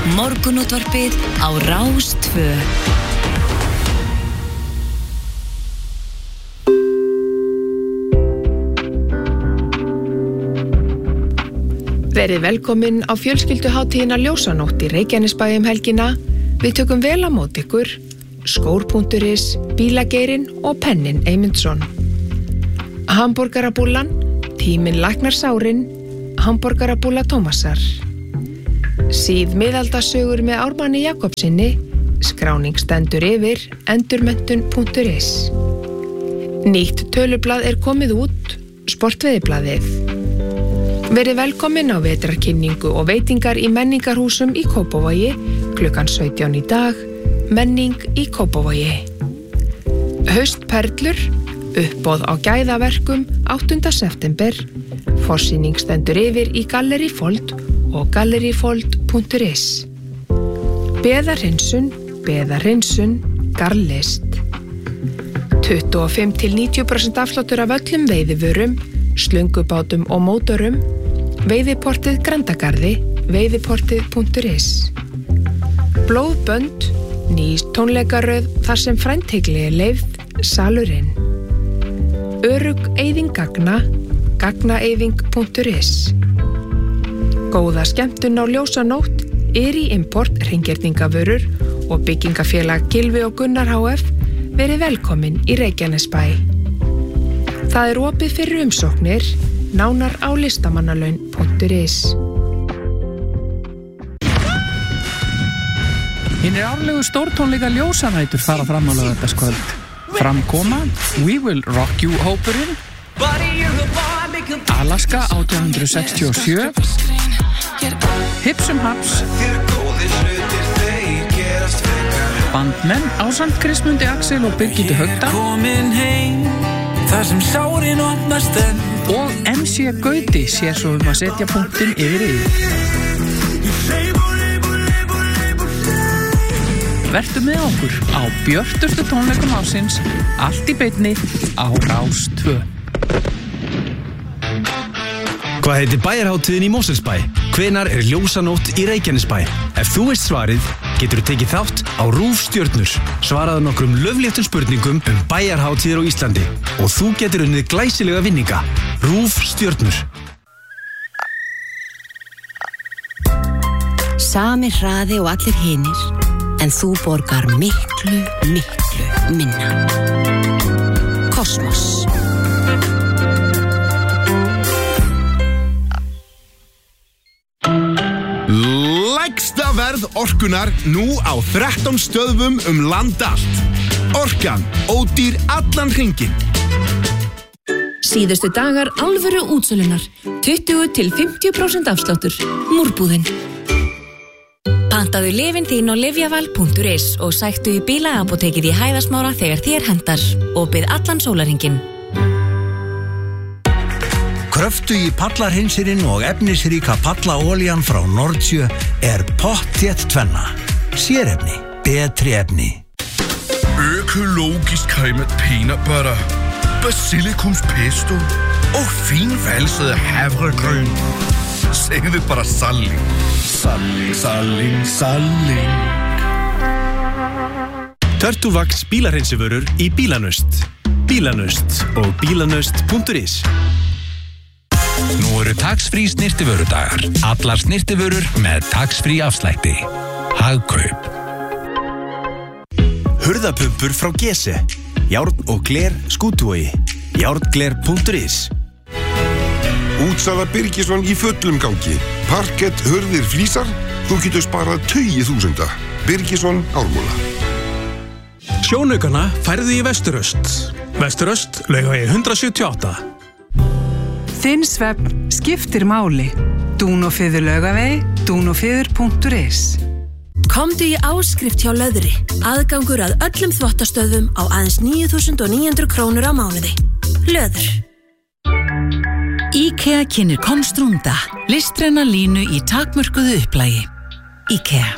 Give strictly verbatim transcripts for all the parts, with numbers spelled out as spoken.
Morgunútvarpið á Rás tvö. Verið velkomin á fjölskylduhátíðina Ljósanótt í Reykjanesbæ um helgina. Við tökum vel á móti ykkur, skór punktur is, bílageirinn og pennin Eymundsson. Hamborgarabúllan, tíminn læknar sárin, hamborgarabúlla Tómasar. Síð miðaldasögur með Ármanni Jakobsinni, skráning stendur yfir, endurmenntun punktur is. Nýtt tölublað er komið út, sportveðiblaðið. Verið velkomin á vetrarkynningu og veitingar í menningarhúsum í Kópavogi, klukkan sautján í dag, menning í Kópavogi. Haustperlur, uppboð á gæðaverkum áttunda september, forsýning stendur yfir í Gallerí Fold og gallerífold punktur is. Beðarhinsun, beðarhinsun, garlist. tuttugu og fimm til níutíu prósent afsláttur af öllum veiðivörum, slöngubátum og mótorum, veiðiportið Grandagarði, veiðiportið punktur is. Blóðbönd, ný tónleikaröð þar sem frændhygli er leyfð, salurinn. Örugg eyðing gagna, gagnaeyðing punktur is. Góða skemmtun á Ljósanótt, Iri Import, hreingerningavörur og byggingafélag Gylfi og Gunnar H F verið velkomin í Reykjanesbæ. Það er opið fyrir umsóknir, nánar á listamannalaun punktur is. Hinir árlegu stórtónleika ljósanætur fara fram á laugardagskvöld. Framkoma, We Will Rock You hópurinn, Alaska átján hundruð sextíu og sjö, Hipsum Haps, Bandmenn ásamt Kristmundi Axel og Birgittu Högda og M C Gauti sér svo um að setja punktinn yfir yfir. Vertu með okkur á björtustu tónleikum ársins, allt í beinni á Rás tvö. Hvað heitir bæjarhátíðin í Mosfellsbæ? Hvenær er Ljósanótt í Reykjanesbæ? Ef þú veist svarið, getur þú tekið þátt á RÚV Stjörnur. Svaraðu nokkrum löfléttum spurningum um bæjarhátíðir á Íslandi og þú getur unnið glæsilega vinninga. RÚV Stjörnur. Sami hraði og allir hinir, en þú borgar miklu, miklu minna. Kosmos. Lægsta verð orkunar nú á þrettán stöðvum um land allt. Orkan, ódýr allan hringinn. Síðustu dagar alvöru útsölunar. tuttugu til fimmtíu prósent afsláttur. Múrbúðin. Pantaðu lyfin þín á lyfjaval punktur is og sæktu í bílaapótekið í Hæðasmára þegar þér hentar. Opið allan sólarhringinn. Kröftu í pallarhinsirinn og efnisríka pallaolían frá Nordsjö er pottþétt tvenna. Sérefni, betri efni. Økologisk cremet peanut butter, basilikumspesto og finvalset havregryn. Segðu bara salling. Salling, salling, salling. Turtlevax bílarhinsivörur í Bílanust. Bílanust og bílanust punktur is. Nú eru tax-free snyrtivörudagar. Allar snyrtivörur með tax-free afslætti. Hagkaup. Hurðapumpur frá Gese. Járn og gler Skútuvogi. járngler punktur is. Útsala Birgisson í fullum gangi. Parkett, hurðir, flísar. Þú getur sparað tugi þúsunda. Birgisson Ármúla. Sjónaukana færðu í Vesturöst. Vesturöst, Laugavegi hundrað sjötíu og átta. Þinn svefn skiptir máli. Dúnófiður Laugavegi, dúnófiður punktur is. Komdu í áskrift hjá Löðri. Aðgangur að öllum þvottastöðvum á aðeins níu þúsund níu hundruð krónur á mánuði. Löður. IKEA kynnir Konstrunda, listræna línu í takmörkuðu upplægi. IKEA.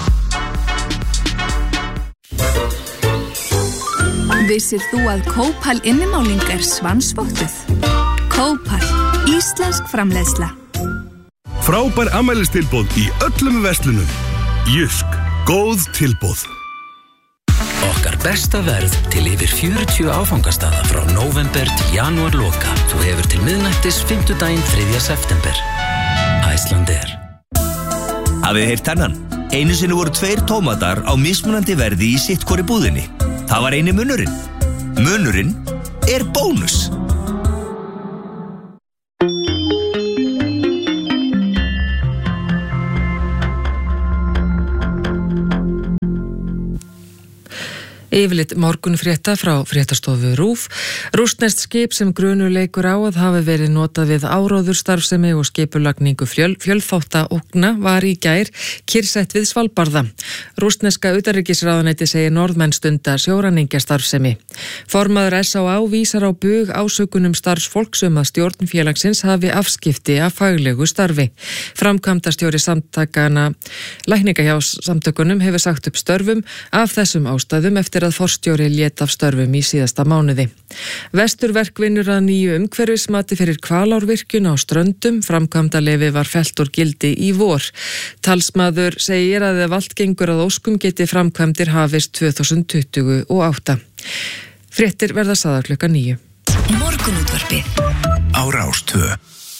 Vissir þú að Kópal innimáling er svansvottuð? Kópal, íslensk framleiðsla. Frábær afmælistilboð í öllum verslunum. Jysk, góð tilboð. Okkar besta verð til yfir fjörutíu áfangastaða frá nóvember til janúar loka. Þú hefur til miðnættis fimmtudaginn þriðja september. Icelandair. Hafið heyrt hennan? Einu sinni voru tveir tómatar á mismunandi verði í sitt hvori búðinni. Það var eini munurinn. Munurinn er bónus. Yfirlit morgunfrétta frá fréttastofu RÚV. Rússneskt skip sem grunur leikur á að hafi verið notað við áróðurstarfsemi og skipulagningu fjöl, fjölþátta ógna var í gær kyrrsett við Svalbarða. Rússneska utanríkisráðuneyti segir Norðmenn stunda sjóræningjastarfsemi. Formaður S á á vísar á bug ásökunum starfsfólks um að stjórn félagsins hafi afskipti af faglegu starfi. Framkvæmdastjóri samtakana lækninga hjá samtökunum hefur sagt upp störfum af þessum ástæðum eftir að forstjóri lét af störfum í síðasta mánuði. Vesturverk vinnur að nýju umhverfismati fyrir Hvalárvirkjun á Ströndum. Framkvæmdaleyfi var fellt úr gildi í vor. Talsmaður segir að ef allt gengur að óskum geti framkvæmdir hafist tvö þúsund tuttugu og átta. Fréttir verða sagðar klukkan níu. Morgunútvarpið Á Rás tvö.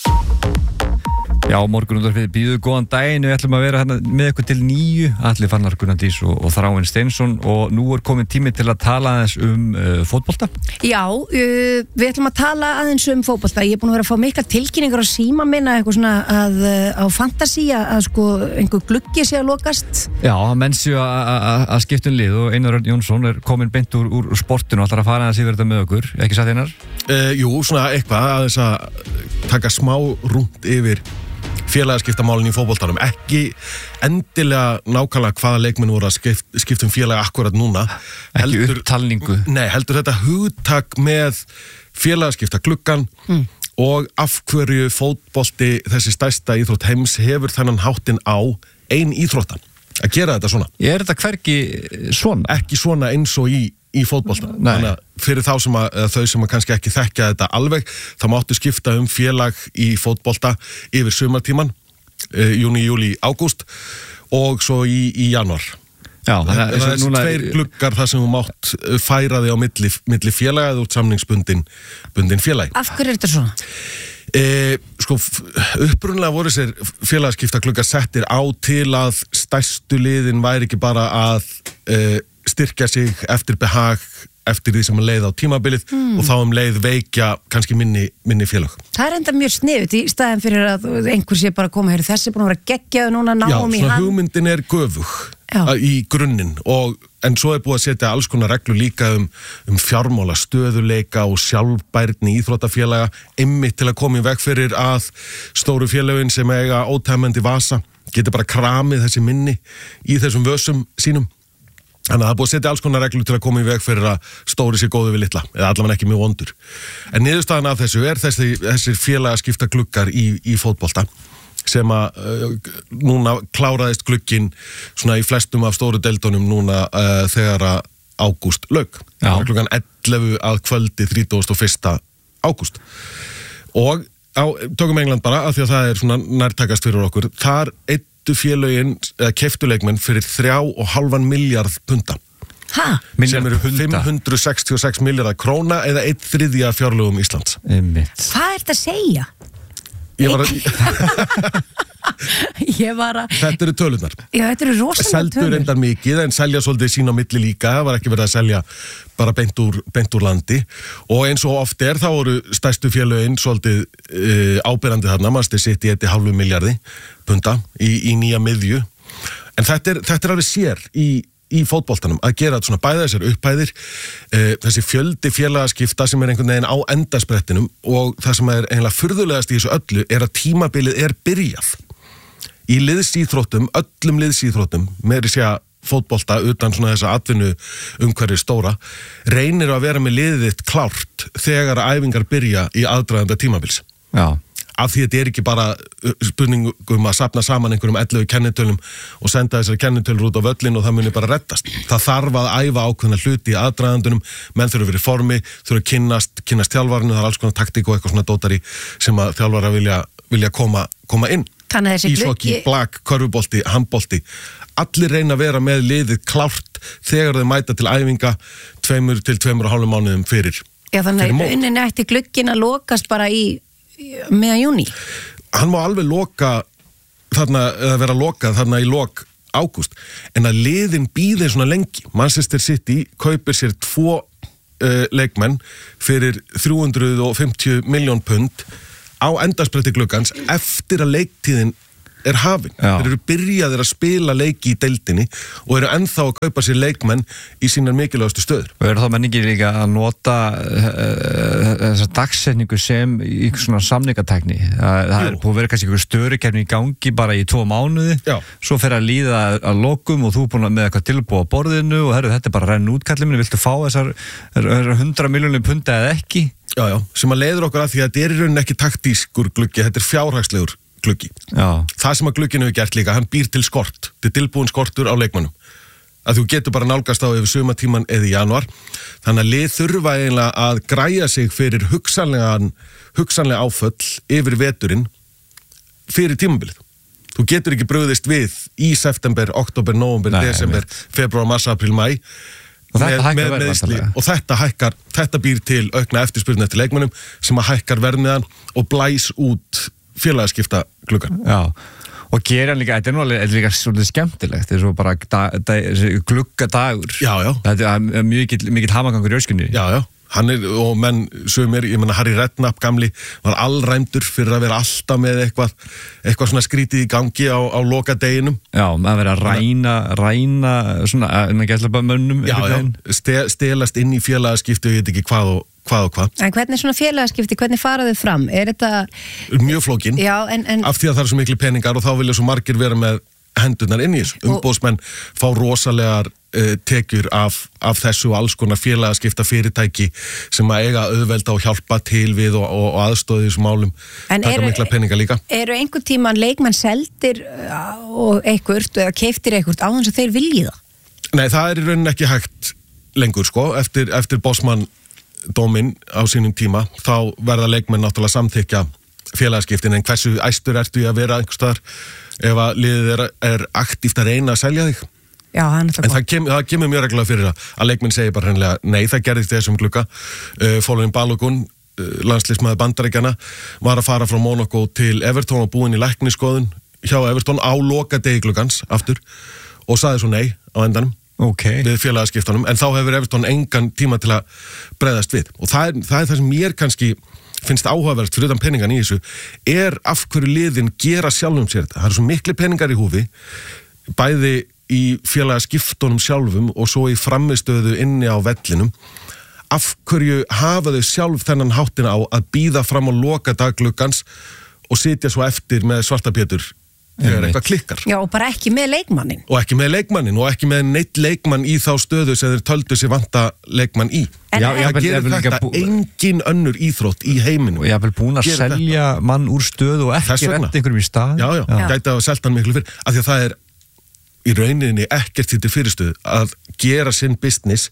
Já, morgunútvarpið býður góðan daginn. Við ætlum að vera hérna með ykkur til níu. Allir Fannar Gunnardís og, og Þráinn Steinsson og nú er komin tími til að tala aðeins um uh, fótbolta. Já, uh, við ætlum að tala aðeins um fótbolta. Ég er búin að vera að fá mikla tilkynningar á síma minna, eitthvað svona að, uh, á Fantasí að sko einhver gluggi sé að lokast. Já, menn séu að skipta um lið og Einar Örn Jónsson er komin beint úr, úr sportinu og ætlar að fara aðeins yfir þetta með okkur. Ekki satt, Einar? Uh, jú, svona eitthvað aðeins að taka smá rúnt yfir félagaskiptamálinn í fótboltanum, ekki endilega nákvæmlega hvaða leikmenn voru að skipt, skipta um félag akkurat núna, ekki heldur, upptalningu nei, heldur þetta hugtak með félagaskipta gluggan mm. og af hverju fótbolti, þessi stærsta íþrótt heims, hefur þennan háttinn á ein íþróttan að gera þetta svona. Er þetta hvergi svona? Ekki svona eins og í í fótbolta. Þannig að fyrir þá sem að, þau sem að kannski ekki þekkja þetta alveg, þá máttu skipta um félag í fótbolta yfir sumartíman, uh, júni, júli, ágúst og svo í, í janúar. Já, það er þessi núna... tveir gluggar þar sem þú mátt færa þig á milli, milli félaga eða út samningsbundin bundin félagi. Af hverju er þetta svona? E, sko, upprunlega voru sér félagaskipta gluggar settir á til að stærstu liðin væri ekki bara að e, styrkja sig eftir behag eftir því sem að leið á tímabilið mm. og þá um leið veikja kannski minni, minni félag. Það er enda mjög sniðut í staðin fyrir að einhver sé bara að koma hér, þessi er búin að vera geggjaðu núna, náum í hann. Já, svona hugmyndin er göfug Já. Í grunninn og en svo er búið að setja alls konar reglur líka um, um fjármála, stöðuleika og sjálfbærni íþróttafélaga einmitt til að koma í veg fyrir að stóru félögin sem eiga ótæmandi vasa geti bara kramið þessi minni í þessum vössum sínum. Þannig að það er búið að setja alls konar reglur til að koma í veg fyrir að stóri sé góðu við litla, eða allavega ekki mjög vondur. En niðurstaðan af þessu er þessi, þessi félagaskipta gluggar í, í fótbolta sem að uh, núna kláraðist glugginn svona í flestum af stóru deildunum núna uh, þegar að ágúst lauk. Klukkan ellefu að kvöldi þrítugasta og fyrsta ágúst. Og á, tökum England bara, af því að það er svona nærtækast fyrir okkur, þar einn félögin, eða keyptu leikmenn fyrir þrjá og hálfan milljarð punda. Hæ? Sem eru fimm hundruð sextíu og sex milljarðar króna eða einn þriðja fjárlögum Íslands. Einmitt. Hvað er þetta að segja? Ég var að... Ég var að... Þetta eru tölurnar. Já, þetta eru rosalega tölur. Seldu reyndar mikið, en selja svolítið sín á milli líka. Það var ekki verið að selja bara beint úr, beint úr landi. Og eins og oft er, þá voru stærstu félögin svolítið uh, áberandi þarna. Manchester City eitt hálfu milljarði punda í, í nýja miðju. En þetta er, þetta er alveg sér í... í fótboltanum að gera svona bæða þessar upphæðir uh, þessi fjöldi félagaskipta sem er einhvern veginn á endasprettinum og það sem er eiginlega furðulegast í þessu öllu er að tímabilið er byrjað í liðsíþróttum, öllum liðsíþróttum með þess að fótbolta utan svona þessa atvinnu umhverfið stóra reynir að vera með liðið þitt klárt þegar að æfingar byrja í aðdraganda tímabils. Já. Af því þetta er ekki bara spurningum að safna saman einhverjum ellefu kennitölum og senda þessari kennitölur út á völlin og það muni bara reddast. Það þarf að æfa ákveðna hluti í aðdragandunum, menn þurfa að vera í formi, þurfa að kynnast, kynnast þjálfarinu, það er alls konar taktík og eitthvað svona dótari sem að þjálfara vilja, vilja koma, koma inn. íshockey, blak, körfubolti, handbolti allir reyna að vera með liðið klárt þegar þau mæta til æfinga tveimur til tveimur og hálfum mánuðum fyrir Já, þannig að rauninni ætti glugginn að lokast bara í meðan júní Hann má alveg loka þarna, eða vera lokað þarna í lok ágúst, en að liðin býði svona lengi Manchester City kaupir sér tvo uh, leikmenn fyrir þrjú hundruð fimmtíu milljón pund á endarspretti gluggans eftir að leiktíðin er hafin. Já. Þeir eru byrjaðir að spila leiki í deildinni og eru ennþá að kaupa sér leikmenn í sínar mikilvægastu stöður. Og eru þá menningi líka að nota þessa uh, dagsetningu sem í svona samningatækni. Það, það er búið að vera kannski einhver störukefni í gangi bara í tvo mánuði. Já. Svo fer að líða að lokum og þú er búin með eitthvað tilbúið á borðinu og herru, þetta er bara renn útkallið minni, viltu fá þessar hundra miljónir punda eða ekki? Já, já, sem að leiður okkur að því að þetta er í rauninni ekki taktískur gluggi, þetta er fjárhagslegur gluggi. Já. Það sem að glugginn hefur gert líka, hann býr til skort, til tilbúin skortur á leikmannum. Að þú getur bara nálgast á yfir sumatíman eða í janúar. Þannig að lið þurfa eiginlega að græja sig fyrir hugsanlegan, hugsanlega áföll yfir veturinn fyrir tímabilið. Þú getur ekki brugðist við í september, oktober, nóvember, desember, februar, mars, apríl, mæ. Og þetta, með, með meðsli, og þetta hækkar, þetta býr til aukna eftirspurn eftir leikmönnum sem að hækkar verðmiðan og blæs út félagaskipta gluggan. Já, og gera líka, þetta er nú alveg líka svolítið skemmtilegt, þetta er svo bara da, da, gluggadagur. Já, já. Þetta er mjög mikill hamagangur í öskunni. Já, já. Hann er, og menn sumir, ég menna Harry Redknapp gamli var allræmdur fyrir að vera alltaf með eitthvað, eitthvað svona skrítið í gangi á, á lokadeginum. Já, að vera að ræna, ræna svona, en að gæsla bara mönnum. Já, já, ste, stelast inn í félagaskipti og ég veit ekki hvað og hvað og hvað. En hvernig svona félagaskipti, hvernig fara þau fram? Er þetta... Mjög flókin. Já, en... en... Af því að það er svo miklu peningar og þá vilja svo margir vera með hendurnar inn í þessu. Umbóðsmenn fá rosalegar uh, tekjur af, af þessu og alls konar félagaskipta fyrirtæki sem að eiga auðvelda og hjálpa til við og, og, og aðstóði þessum málum. Það er mikla peninga líka. Eru einhvern tíman leikmenn seldir og einhvert, eða keiftir einhvert á þess að þeir vilji það? Nei, það er í rauninni ekki hægt lengur, sko. Eftir, eftir Bosman dóminn á sínum tíma, þá verða leikmenn náttúrulega samþykja félagaskiptin, en hversu æstur ertu í að vera einhvers staðar ef að liðið er, er aktíft að reyna að selja þig. Já, það er en það, kem, það kemur mjög reglulega fyrir að, að leikmenn segir bara hreinlega, nei, það gerðist þessum glugga. Uh, Fólvin Balogun, uh, landsliðsmaður Bandaríkjanna, var að fara frá Monaco til Everton og búinn í læknisskoðun hjá Everton á lokadegi gluggans aftur og sagði svo nei á endanum. Okay. Við félagaskiptunum, en þá hefur Everton engan tíma til að bregðast við og það er það, er það sem mér kannski finnst áhugavert fyrir utan peningan í þessu er af hverju liðin gera sjálfum sér þetta. Það eru svo miklu peningar í húfi bæði í félagaskiptunum sjálfum og svo í framistöðu inni á vellinum. Af hverju hafa þau sjálf þennan háttin á að býða fram á loka daggluggans og sitja svo eftir með svartapétur þegar eitthvað klikkar. Já, og bara ekki með leikmannin. Og ekki með leikmannin og ekki með neitt leikmann í þá stöðu sem þeir töldu sér vanta leikmann í. En já, það gerir þetta bú... engin önnur íþrótt í heiminum. Og ég haf vel búin að selja þetta. Mann úr stöðu og ekki retta einhverjum í stað. Já, já, já. Gæti að selta hann miklu fyrir. Af því að það er í rauninni ekkert til fyrirstöðu að gera sinn business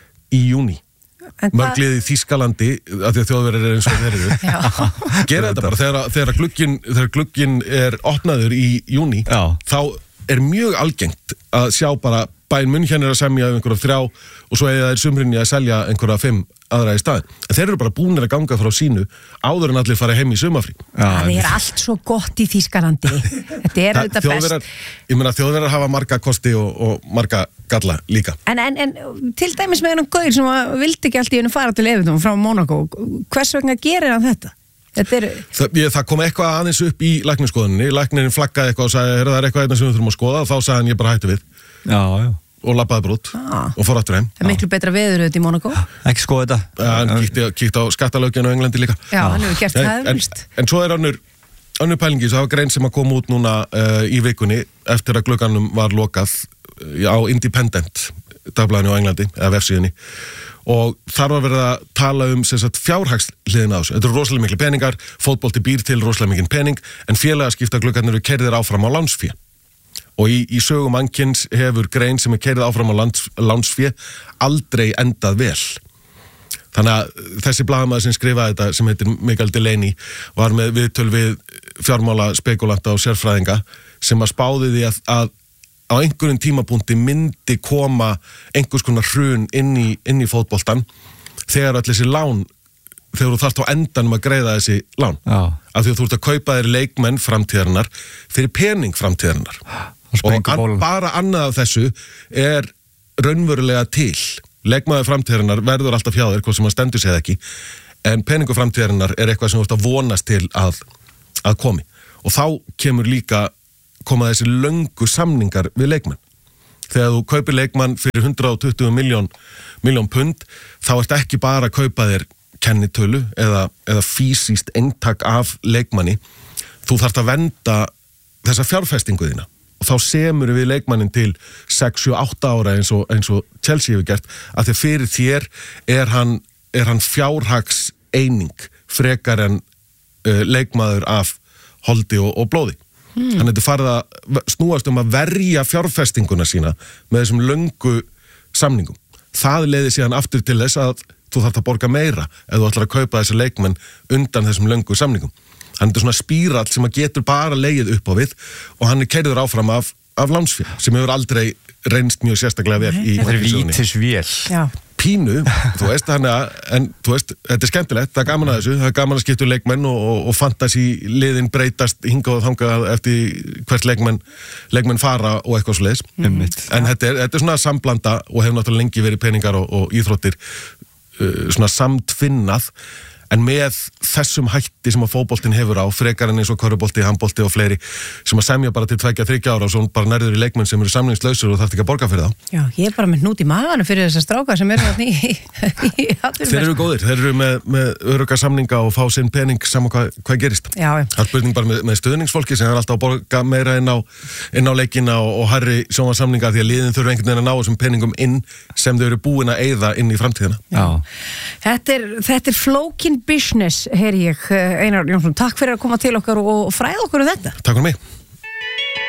í júní. Mörgliði í Þýskalandi af því að Þjóðverðir er eins og þeir eru gera þetta bara þegar, þegar glugginn þegar glugginn er opnaður í júní Já. Þá er mjög algengt að sjá bara Bayern München er að semja um einhverja þrjá og svo er það sumrinni að selja einhverja fimm aðra í staðin. En þeir eru bara búnir að ganga frá sínu áður en allir fara heim í sumafrí. Það er allt svo gott í Þýskalandi. Þetta er auðvitað best. Ég meina Þjóðverðar hafa marga kosti og, og marga galla líka. En, en, en til dæmis með einhvern gaur sem vildi ekki allt í hennu fara til Everton frá Monaco. Hvers vegna gerir hann þetta? þetta er... það, ég, það kom eitthvað aðeins upp í læknisskoðunni. Læknirinn flaggaði eitthvað og sagði, það er eitthvað eitthvað sem við þurfum að skoða og þá sagði hann ég bara hætti við. Já, já. Og labbaði brút ah. og fór aftur heim. Það er miklu betra veður auðvitað í Monaco. Ekki skoða þetta. Ja, hann kíkti, kíkti á skattalögin á Englandi líka. Já, hann hefur gert það en, en, en svo er önnur, önnur pælingi, svo það var grein sem að koma út núna uh, í vikunni eftir að glugganum var lokað uh, á Independent dagblæðinu á Englandi, eða vefsíðunni. Og þar var verið að tala um sem sagt, fjárhagsliðina á þessu. Þetta eru rosalega miklu peningar, fótbolti býr til rosalega mikinn pening, en félagaskipta gluggarnir eru keyrðir áfram á lánsfé. Og í, í sögum mannkins hefur grein sem er keyrið áfram á lands, lánsfé aldrei endað vel. Þannig að þessi blaðamaður sem skrifaði þetta, sem heitir Mikael Delaney, var með viðtöl við fjármála spekulanta og sérfræðinga sem að spáði því að, að á einhverjum tímapunkti myndi koma einhvers konar hrun inn í, inn í fótboltan þegar allir þessi lán, þegar þú þarft á endanum að greiða þessi lán. Já. Af því að þú ert að kaupa þér leikmenn framtíðarinnar fyrir pening framtíðarinnar. Og an, bara annað af þessu er raunverulega til. Leikmaður framtíðarinnar verður alltaf hjá þér, hvað sem að stendur sig eða ekki, en peningu framtíðarinnar er eitthvað sem þú ert að vonast til að, að komi. Og þá kemur líka koma þessi löngu samningar við leikmenn. Þegar þú kaupir leikmann fyrir hundrað og tuttugu milljón milljón pund, þá ert ekki bara að kaupa þér kennitölu eða, eða fysiskt eintak af leikmanni. Þú þarft að venda þessa fjárfestingu þína. Og þá semur við leikmannin til sex, sjö, átta ára eins og, eins og Chelsea hefur gert, að því fyrir þér er hann, er hann fjárhags eining frekar en uh, leikmaður af holdi og, og blóði. Hmm. Þannig að þetta farið að snúast um að verja fjárfestinguna sína með þessum löngu samningum. Það leiði síðan aftur til þess að þú þarft að borga meira ef þú ætlar að kaupa þessi leikmenn undan þessum löngu samningum. Þannig að þetta er svona spírall sem að getur bara legið upp á við og hann er keyrður áfram af, af lánsfé sem hefur aldrei reynst mjög sérstaklega vel í þetta er vítisvél. Já. Pínu, þú veist, hann að, en þú veist, þetta er skemmtilegt, það er gaman að þessu, það er gaman að skipta leikmenn og, og, og fantasi liðin breytast hingað og þangað eftir hvert leikmenn, leikmenn fara og eitthvað svo leiðis. Mm. En þetta er, þetta er svona samblanda og hefur náttúrulega lengi verið peningar og, og íþróttir uh, svona samtvinnað, en með þessum hætti sem að fótboltinn hefur á, frekar en eins og körfubolti, handbolti og fleiri, sem að semja bara til tveggja, þriggja ára og svo bara nærður í leikmenn sem eru samningslausir og þarf ekki að borga fyrir þá. Já, ég er bara með hnút í maganum fyrir þessa stráka sem eru þarna í, í atvinnumennsku. Þeir eru góðir, þeir eru með, með örugga samninga og fá sinn pening saman hvað, hvað gerist. Já, já. Það er spurning bara með, með stuðningsfólki sem er alltaf að borga meira inn á, inn á leikina og, og hærri sjónvarsamninga því að liðin þurfa einhvern veginn að ná þessum peningum inn sem þau eru búin að eyða inn í framtíðina. Já. Þetta er, þetta er flókin business, heyr ég. Einar Jónsson, takk fyrir að koma til okkar og fræða okkur um þetta. Takk fyrir mig.